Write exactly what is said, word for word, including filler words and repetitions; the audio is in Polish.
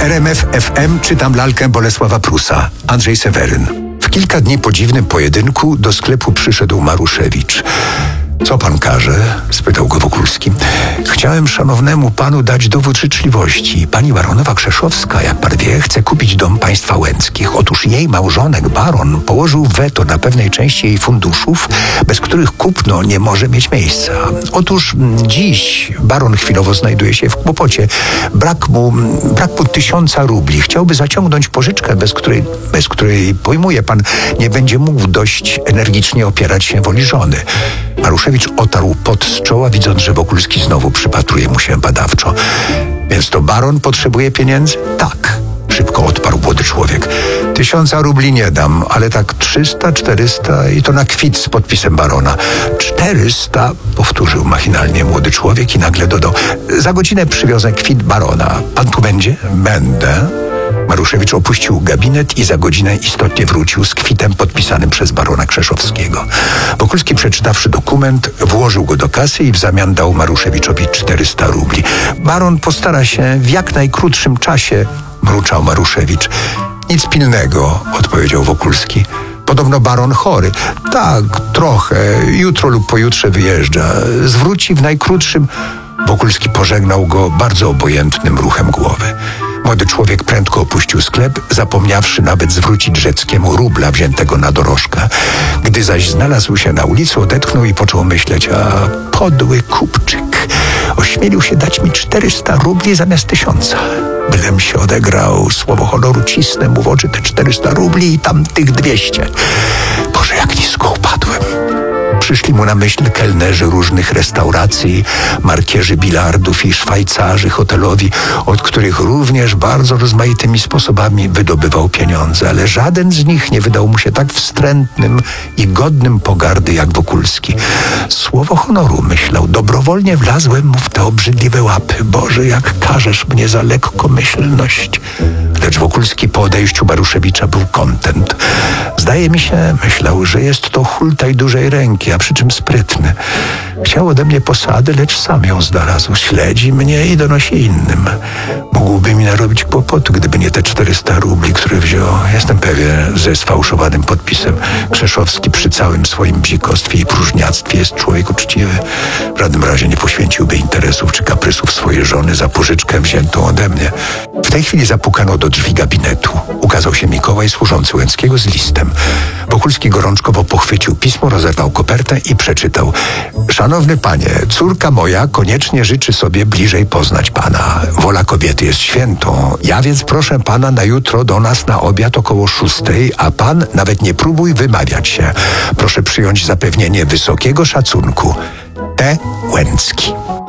R M F F M czytam lalkę Bolesława Prusa. Andrzej Seweryn. W kilka dni po dziwnym pojedynku do sklepu przyszedł Maruszewicz. Co pan każe? Spytał go Wokulski. Chciałem szanownemu panu dać dowód życzliwości. Pani baronowa Krzeszowska, jak pan wie, chce kupić dom państwa Łęckich. Otóż jej małżonek, baron, położył weto na pewnej części jej funduszów, bez których kupno nie może mieć miejsca. Otóż dziś baron chwilowo znajduje się w kłopocie. Brak mu, brak mu tysiąca rubli. Chciałby zaciągnąć pożyczkę, bez której, bez której, pojmuje pan, nie będzie mógł dość energicznie opierać się woli żony. Maruszewicz otarł pot z czoła, widząc, że Wokulski znowu przypatruje mu się badawczo. Więc to baron potrzebuje pieniędzy? Tak, szybko odparł młody człowiek. Tysiąca rubli nie dam, ale tak trzysta, czterysta i to na kwit z podpisem barona. Czterysta, powtórzył machinalnie młody człowiek i nagle dodał. Za godzinę przywiozę kwit barona. Pan tu będzie? Będę. Maruszewicz opuścił gabinet i za godzinę istotnie wrócił z kwitem podpisanym przez barona Krzeszowskiego. Wokulski, przeczytawszy dokument, włożył go do kasy i w zamian dał Maruszewiczowi czterysta rubli. Baron postara się w jak najkrótszym czasie, mruczał Maruszewicz. Nic pilnego, odpowiedział Wokulski. Podobno baron chory. Tak, trochę. Jutro lub pojutrze wyjeżdża. Zwróci w najkrótszym... Wokulski pożegnał go bardzo obojętnym ruchem głowy. Młody człowiek prędko opuścił sklep, zapomniawszy nawet zwrócić Rzeckiemu rubla wziętego na dorożkę. Gdy zaś znalazł się na ulicy, odetchnął i począł myśleć, a podły kupczyk ośmielił się dać mi czterysta rubli zamiast tysiąca. Bylem się odegrał, słowo honoru, cisnę mu w oczy te czterysta rubli i tam tych dwieście. Boże, jak nisko upadłem. Przyszli mu na myśl kelnerzy różnych restauracji, markierzy bilardów i szwajcarzy hotelowi, od których również bardzo rozmaitymi sposobami wydobywał pieniądze, ale żaden z nich nie wydał mu się tak wstrętnym i godnym pogardy jak Wokulski. Słowo honoru, myślał, dobrowolnie wlazłem mu w te obrzydliwe łapy. Boże, jak karzesz mnie za lekkomyślność. Lecz Wokulski po odejściu Maruszewicza był kontent. Zdaje mi się, myślał, że jest to hultaj dużej ręki, a przy czym sprytny. Chciał ode mnie posady, lecz sam ją znalazł. Śledzi mnie i donosi innym. Mógłby mi narobić kłopotu, gdyby nie te czterysta rubli, które wziął. Jestem pewien, ze sfałszowanym podpisem. Krzeszowski przy całym swoim bzikostwie i próżniactwie jest człowiek uczciwy. W żadnym razie nie poświęciłby interesów czy kaprysów swojej żony za pożyczkę wziętą ode mnie. W tej chwili zapukano do drzwi gabinetu. Ukazał się Mikołaj służący Łęckiego z listem. Wokulski gorączkowo pochwycił pismo, rozerwał kopertę i przeczytał. Szanowny panie, córka moja koniecznie życzy sobie bliżej poznać pana. Wola kobiety jest świętą. Ja więc proszę pana na jutro do nas na obiad około szóstej, a pan nawet nie próbuj wymawiać się. Proszę przyjąć zapewnienie wysokiego szacunku. T. Łęcki.